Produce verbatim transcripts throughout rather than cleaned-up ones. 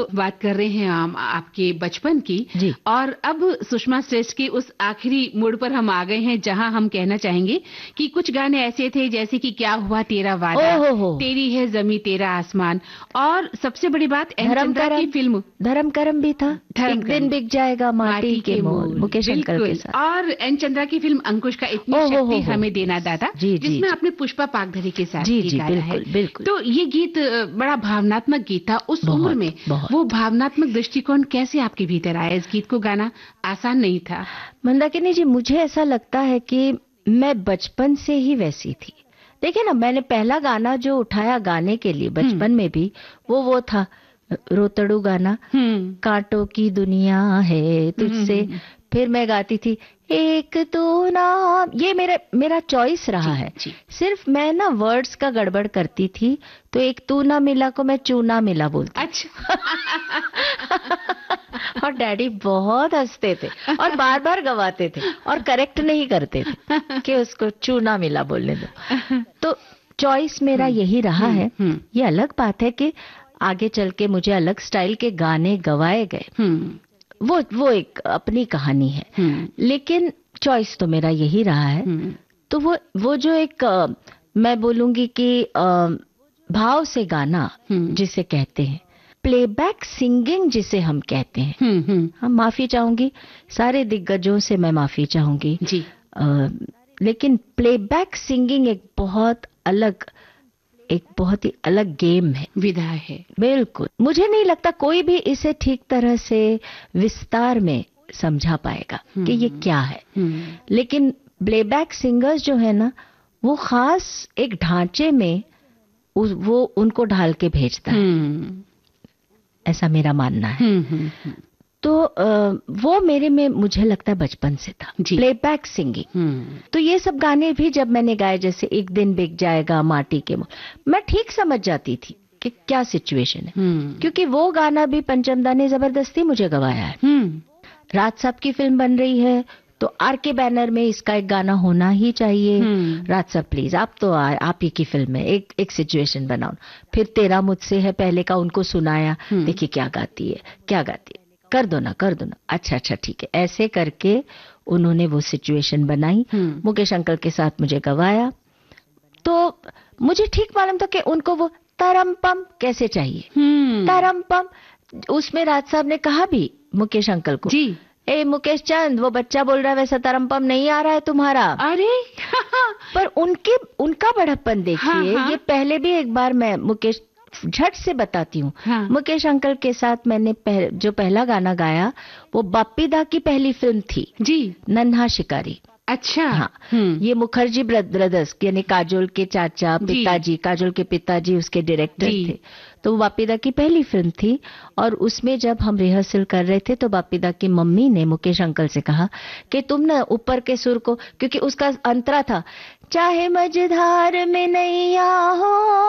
बात कर रहे हैं हम आपके बचपन की जी। और अब सुषमा श्रेष्ठ की उस आखिरी मोड़ पर हम आ गए हैं जहां हम कहना चाहेंगे कि कुछ गाने ऐसे थे जैसे कि क्या हुआ तेरा वादा, ओ हो हो। तेरी है जमी तेरा आसमान, और सबसे बड़ी बात एन चंद्रा की फिल्म धर्म करम भी था, एक दिन बिक जाएगा माटी के मोल, मुकेश अंकल के साथ, और एन चंद्रा की फिल्म अंकुश का इतनी ओ, शक्ति हो, हो, हो। हमें देना दादा, जी, जी, जिसमें जी। आपने पुष्पा पागधरी के साथ जी, ये जी, गाया है। बिल्कुल, बिल्कुल। तो ये गीत बड़ा भावनात्मक गीत था उस बहुत, उम्र में। बहुत। वो भावनात्मक दृष्टिकोण कैसे आपके भीतर आया? इस गीत को गाना आसान नहीं था। मंदाकिनी जी, मुझे ऐसा लगता है कि मैं बचपन से ही वैसी थी। देखिए ना, मैंने पहला गाना जो उठाया गाने के लिए बचपन में भी, वो वो था रोतड़ू गाना, कांटों की दुनिया है तुझसे। फिर मैं गाती थी एक तू ना, ये मेरा मेरा चॉइस रहा जी, है। जी। सिर्फ मैं ना वर्ड्स का गड़बड़ करती थी, तो एक तू ना मिला को मैं चूना मिला बोलती। अच्छा। और डैडी बहुत हंसते थे और बार बार गवाते थे और करेक्ट नहीं करते थे कि उसको चूना मिला बोलने दो। तो चॉइस मेरा यही रहा है। ये अलग बात है कि आगे चल के मुझे अलग स्टाइल के गाने गवाए गए, वो वो एक अपनी कहानी है, लेकिन चॉइस तो मेरा यही रहा है। तो वो वो जो एक आ, मैं बोलूंगी कि आ, भाव से गाना जिसे कहते हैं, प्लेबैक सिंगिंग जिसे हम कहते हैं, हम माफी चाहूंगी सारे दिग्गजों से, मैं माफी चाहूंगी जी। आ, लेकिन प्लेबैक सिंगिंग एक बहुत अलग एक बहुत ही अलग गेम है, विधा है। बिल्कुल। मुझे नहीं लगता कोई भी इसे ठीक तरह से विस्तार में समझा पाएगा कि ये क्या है। लेकिन प्लेबैक सिंगर्स जो है ना, वो खास एक ढांचे में वो उनको ढाल के भेजता है, ऐसा मेरा मानना है। तो वो मेरे में मुझे लगता है बचपन से था प्लेबैक सिंगिंग। तो ये सब गाने भी जब मैंने गाए, जैसे एक दिन बिक जाएगा माटी के मोल, मैं ठीक समझ जाती थी कि क्या सिचुएशन है, क्योंकि वो गाना भी पंचमदा ने जबरदस्ती मुझे गवाया है। राज साहब की फिल्म बन रही है तो आर के बैनर में इसका एक गाना होना ही चाहिए। राज साहब प्लीज, आप तो आ, आप ही की फिल्म है, एक एक सिचुएशन बनाओ। फिर तेरा मुझसे है पहले का उनको सुनाया, देखिए क्या गाती है क्या गाती है, कर दो ना कर दो ना, अच्छा अच्छा ठीक है, ऐसे करके उन्होंने वो सिचुएशन बनाई। मुकेश अंकल के साथ मुझे गवाया, तो मुझे ठीक मालूम था कि उनको वो तरमपम कैसे चाहिए। तरमपम उसमें राज साहब ने कहा भी मुकेश अंकल को, जी ए मुकेश चंद, वो बच्चा बोल रहा है वैसा तरमपम नहीं आ रहा है तुम्हारा। अरे पर उनके उनका बड़प्पन देखिए। हाँ, हाँ। ये पहले भी एक बार मैं मुकेश झट से बताती हूँ। हाँ। मुकेश अंकल के साथ मैंने पह, जो पहला गाना गाया वो बाप्पी दा की पहली फिल्म थी जी, नन्हा शिकारी। अच्छा। हाँ, ये मुखर्जी ब्रदर्स यानी काजोल के चाचा पिताजी, काजोल के पिताजी उसके डायरेक्टर थे। तो वो बाप्पीदा की पहली फिल्म थी और उसमें जब हम रिहर्सल कर रहे थे तो बाप्पीदा की मम्मी ने मुकेश अंकल से कहा कि तुम ना ऊपर के सुर को, क्योंकि उसका अंतरा था, चाहे मझधार में नैया हो,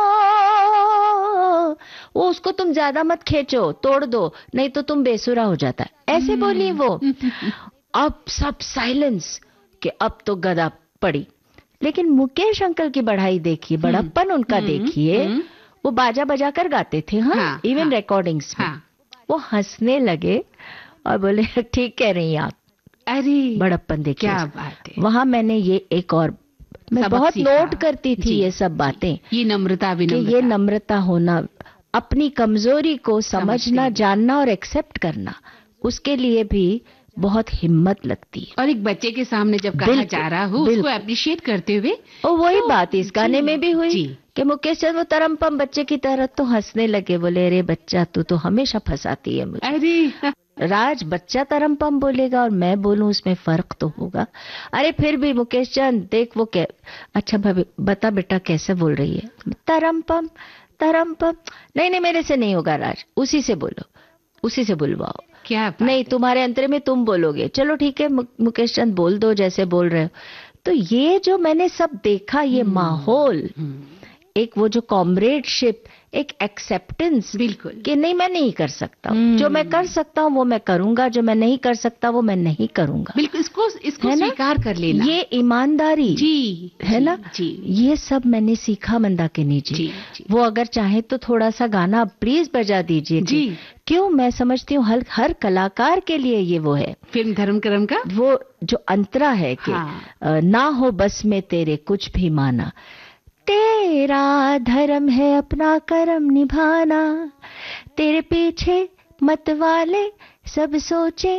वो उसको तुम ज्यादा मत खींचो, तोड़ दो, नहीं तो तुम बेसुरा हो जाता है, ऐसे बोली वो। अब सब साइलेंस कि अब तो गदा पड़ी। लेकिन मुकेश अंकल की बढ़ाई देखिए, बड़प्पन उनका देखिए, वो बाजा बजा कर गाते थे। हाँ, हाँ इवन हाँ, रिकॉर्डिंग्स में हाँ, वो हंसने लगे और बोले ठीक कह रही हैं आप। अरे बड़प्पन देखिए, क्या बात है। वहां मैंने ये एक और मैं बहुत नोट करती थी ये सब बातें, ये नम्रता विनम्रता, ये नम्रता होना, अपनी कमजोरी को समझना, जानना और एक्सेप्ट करना, उसके लिए भी बहुत हिम्मत लगती है। और एक बच्चे के सामने जब कहा जा रहा हो उसको अप्रिशिएट करते हुए, और वही तो, बात इस गाने में भी हुई कि मुकेश चंद वो तरमपम बच्चे की तरह तो हंसने लगे, बोले अरे बच्चा तू तो हमेशा फंसाती है मुझे। अरे राज बच्चा तरमपम बोलेगा और मैं बोलूं, उसमें फर्क तो होगा। अरे फिर भी मुकेश चंद देख वो क्या, अच्छा भाभी बता बेटा कैसे बोल रही है, तरमपम तरमपम, नहीं नहीं मेरे से नहीं होगा राज, उसी से बोलो, उसी से बुलवाओ। क्या नहीं तुम्हारे अंतरे में तुम बोलोगे, चलो ठीक है मुकेश चंद बोल दो जैसे बोल रहे हो। तो ये जो मैंने सब देखा, ये माहौल, एक वो जो कॉमरेडशिप, एक एक्सेप्टेंस, बिल्कुल, कि नहीं मैं नहीं कर सकता हूँ, जो मैं कर सकता हूँ वो मैं करूंगा, जो मैं नहीं कर सकता वो मैं नहीं करूंगा। बिल्कुल, इसको इसको स्वीकार कर लेना, ये ईमानदारी जी है जी, ना जी, ये सब मैंने सीखा मंदाकिनी जी, जी, जी। वो अगर चाहे तो थोड़ा सा गाना प्लीज बजा दीजिए जी। क्यों, मैं समझती हूँ हर हर कलाकार के लिए ये वो है फिल्म धर्म करम का वो जो अंतरा है कि हाँ। ना हो बस में तेरे कुछ भी माना, तेरा धर्म है अपना कर्म निभाना, तेरे पीछे मत वाले सब सोचे